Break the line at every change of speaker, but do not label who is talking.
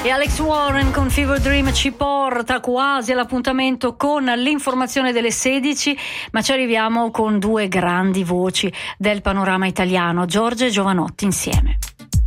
E Alex Warren con Fever Dream ci porta quasi all'appuntamento con l'informazione delle 16, ma ci arriviamo con due grandi voci del panorama italiano, Giorgia e Giovanotti insieme.